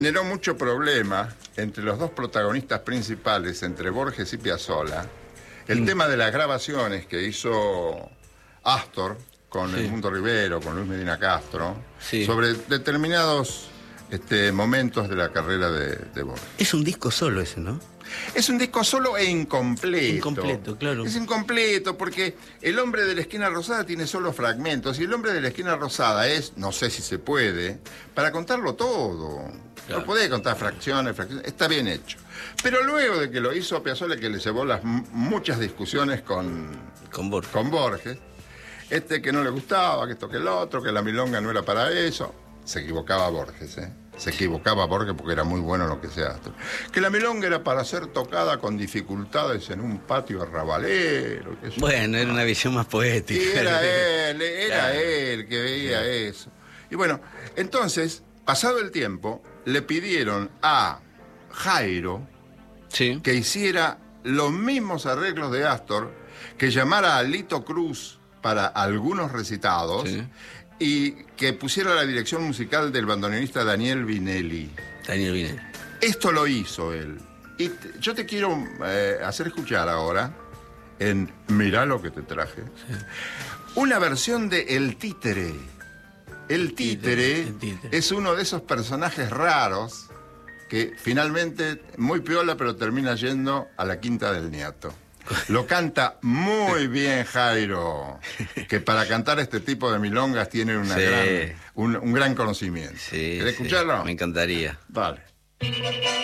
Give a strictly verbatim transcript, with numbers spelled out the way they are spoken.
Generó mucho problema entre los dos protagonistas principales, entre Borges y Piazzolla, el mm. tema de las grabaciones que hizo Astor con sí. Edmundo Rivero, con Luis Medina Castro, sí. sobre determinados este, momentos de la carrera de, de Borges. Es un disco solo ese, ¿no? Es un disco solo e incompleto. Incompleto, claro. Es incompleto porque El hombre de la esquina rosada tiene solo fragmentos y El hombre de la esquina rosada es, no sé si se puede, para contarlo todo. Claro. No podés contar fracciones, fracciones, está bien hecho. Pero luego de que lo hizo Piazzolla, que le llevó las muchas discusiones con, con, Borges. con Borges, este que no le gustaba, que esto que el otro, que la milonga no era para eso, se equivocaba Borges, ¿eh? Se equivocaba Borges porque era muy bueno en lo que sea. Que la milonga era para ser tocada con dificultades en un patio arrabalero. Que bueno, era una visión más poética. Y era él, era claro. él que veía sí. eso. Y bueno, entonces, pasado el tiempo, le pidieron a Jairo sí. que hiciera los mismos arreglos de Astor, que llamara a Lito Cruz para algunos recitados, sí. y que pusiera la dirección musical del bandoneonista Daniel Vinelli. Daniel Vinelli. Esto lo hizo él. Y te, yo te quiero eh, hacer escuchar ahora, en Mirá lo que te traje, sí. una versión de El Títere. El títere, el títere es uno de esos personajes raros que finalmente, muy piola, pero termina yendo a la quinta del Niato. Lo canta muy bien Jairo, que para cantar este tipo de milongas tiene una sí. gran, un, un gran conocimiento. Sí, ¿Querés sí. escucharlo? Me encantaría. Vale.